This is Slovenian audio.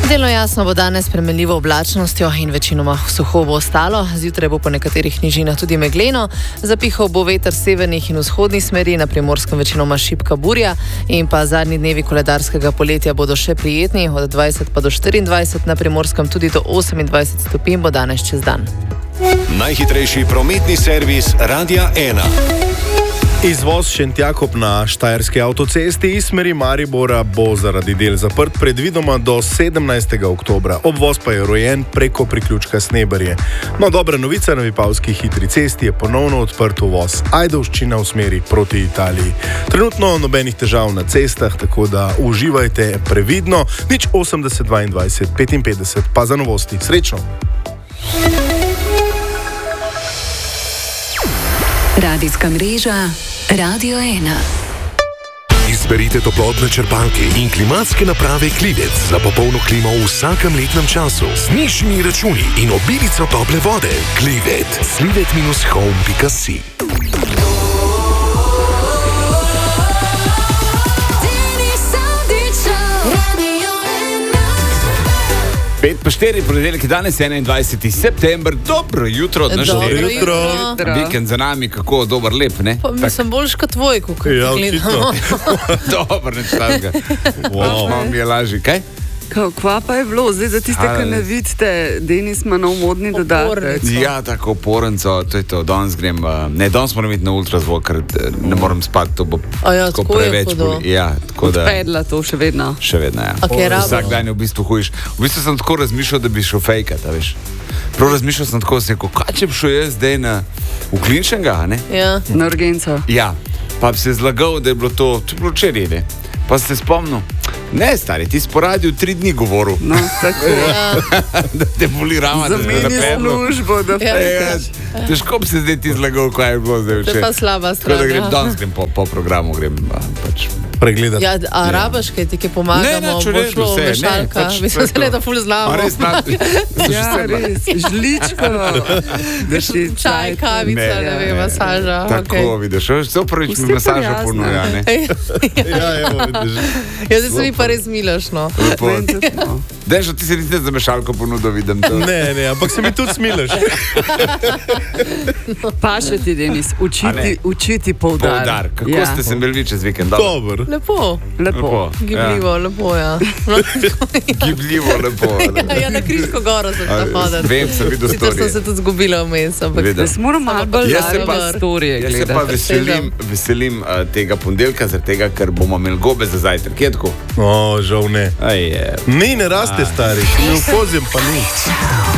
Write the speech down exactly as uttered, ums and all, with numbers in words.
Delno jasno bo danes spremenljivo oblačnostjo in večinoma suho bo ostalo. Zjutraj bo po nekaterih nižinah tudi megleno. Zapihal bo veter severnih in vzhodnih smeri, na Primorskem večinoma šibka burja. In pa zadnji dnevi koledarskega poletja bodo še prijetni, od dvajset pa do štiriindvajset, na Primorskem tudi do osemindvajset stopinj bo danes čez dan. Najhitrejši prometni servis Radia ena. Izvoz Šentjakob na Štajerski avtocesti iz smeri Maribora bo zaradi del zaprt predvidoma do sedemnajstega oktobra. Obvoz pa je urejen preko priključka Sneberje. No, dobra novica, na Vipavski hitri cesti je ponovno odprt uvoz Ajdovščina v smeri proti Italiji. Trenutno nobenih težav na cestah, tako da uživajte previdno. Nič osemdeset dvaindvajset petinpetdeset pa za novosti. Srečno! Radijska mreža Radio ena. Izberite toplotne črpalke in klimatske naprave Klivec za popolno klimo v vsakem letnem času. Z nižjimi računi in obilico tople vode. Klivec. Slivet minus home pika si. pet pa štiri, ponedeljek je danes enaindvajseti september. Dobro jutro, naš Dobro del. jutro. Vikend za nami, kako dober, lep, ne? Pa mislim, boljš kot tvoj, kako Ja, gledamo. Dober, neč tazga. Wow. Malo mi je lažji, kaj? Kva pa je bilo? Zdaj za tiste, ki ne vidite, Denis ima nov modni dodatek. Ja, tako oporenco, to je to. Danes grem, uh, ne, danes moram iti na ultrazvok, ker uh, ne morem spati, to bo A ja, tako tako je preveč hudo. boli. Ja, tako da Pedla to še vedno. še vedno, ja. A kaj rabo? Vsak dan je v bistvu hujiš. V bistvu sem tako razmišljal, da bi šel fejkat, a veš. Prav razmišljal sem tako, sem rekel, kaj če bi šel jaz zdaj na v Klinčenga, ne? Ja. Na urgenco. Ja, pa bi se zlagal, da je bilo to, to je bilo včeraj, ne? Pa se spomnil, ne stari, ti si po radiju tri dni govoril, No, tako. da te boli rama, da te Zameni napredlo. službo, da Ja. fejkaš. Težko bi se zdaj ti zlagal, kaj je bilo zdaj To je včeraj. pa slaba Tako da stran. grem ja. danes, grem po, po programu, grem a, pač. Pregledati. Ja, a rabaš, kaj ti, ki pomagamo, Ne, ne, če bo redu šlo vse, ne, mešalka. pač Mislim, to je se ne to. da ful znamo. A res znati? Ja, res. Žličko. Da ti Čaj, kavica, Ne, ne vem, ne, masaža. Tako, okej. vidiš, vse prvič mi Vsi masaža prijazne. ponuja, ne? Ja, evo, vidiš. Ja, zdaj se mi pa res milaš, no. Lepo. No. Dežo, ti se niti za mešalko ponudil, vidim to. Ne, ne, ampak se mi tudi smilaš. Pa še ti, Denis, A ne? učiti, učiti poudar. Poudar, kako Ja. ste se bili čez vikend? Dobro. Dober. Lepo, Lepo. gibljivo, lepo, ja. No, Gibljivo, lepo. ja, na Križko goro sem A, ta hodil. vem, sem videl Sicer sem storije. se tudi zgubila vmes, ampak Vidim. Jaz moram malo bolj Jaz se pa- live storije Jaz se pa gledati. veselim, veselim uh, tega ponedeljka, zaradi tega, ker bomo imeli gobe za zajtrk. Je tako? O, žal ne. Aj, je. Ni, ne raste, stari. Mi v kozjem pa ni.